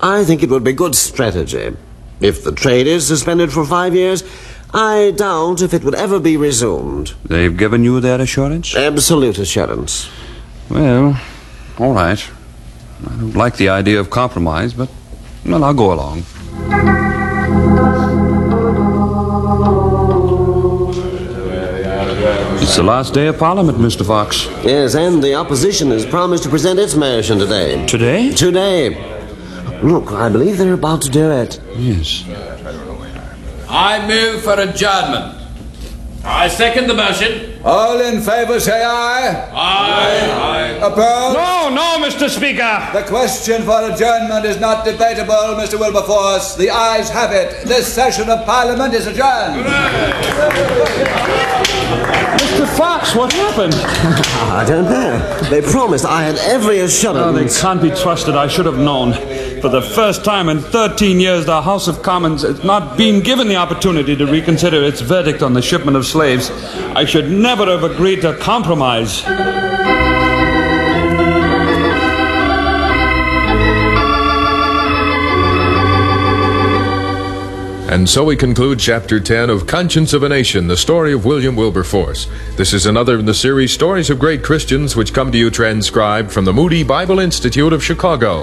I think it would be good strategy. If the trade is suspended for 5 years, I doubt if it would ever be resumed. They've given you that assurance? Absolute assurance. Well, all right. I don't like the idea of compromise, but, well, I'll go along. It's the last day of Parliament, Mr. Fox. Yes, and the opposition has promised to present its motion today. Today? Today. Look, I believe they're about to do it. Yes. I move for adjournment. I second the motion. All in favor say aye. Aye. Opposed? No, Mr. Speaker. The question for adjournment is not debatable, Mr. Wilberforce. The ayes have it. This session of Parliament is adjourned. Mr. Fox, what happened? I don't know. They promised. I had every assurance. Oh, they can't be trusted. I should have known. For the first time in 13 years, the House of Commons has not been given the opportunity to reconsider its verdict on the shipment of slaves. I should never have agreed to compromise. And so we conclude Chapter 10 of Conscience of a Nation, the story of William Wilberforce. This is another in the series Stories of Great Christians, which come to you transcribed from the Moody Bible Institute of Chicago.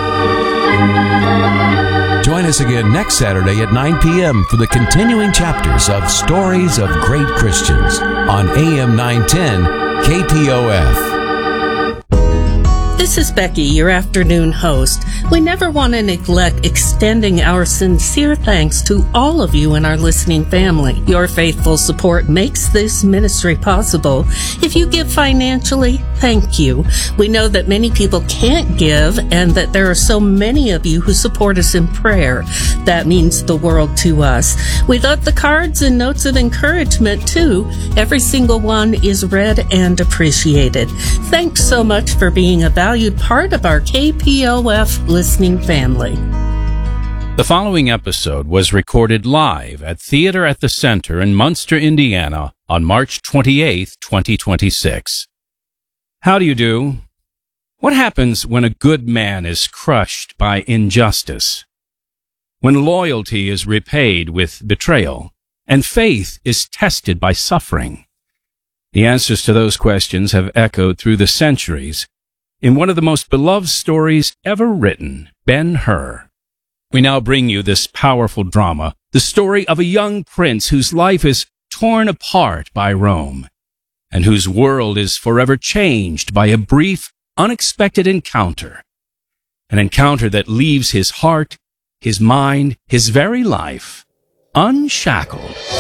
Join us again next Saturday at 9 p.m. for the continuing chapters of Stories of Great Christians on AM 910 KPOF. This is Becky, your afternoon host. We never want to neglect extending our sincere thanks to all of you in our listening family. Your faithful support makes this ministry possible. If you give financially, thank you. We know that many people can't give and that there are so many of you who support us in prayer. That means the world to us. We love the cards and notes of encouragement too. Every single one is read and appreciated. Thanks so much for being a valued part of our KPOF listening family. The following episode was recorded live at Theater at the Center in Munster, Indiana on March 28, 2026. How do you do? What happens when a good man is crushed by injustice? When loyalty is repaid with betrayal and faith is tested by suffering? The answers to those questions have echoed through the centuries in one of the most beloved stories ever written, Ben-Hur. We now bring you this powerful drama, the story of a young prince whose life is torn apart by Rome, and whose world is forever changed by a brief, unexpected encounter. An encounter that leaves his heart, his mind, his very life unshackled.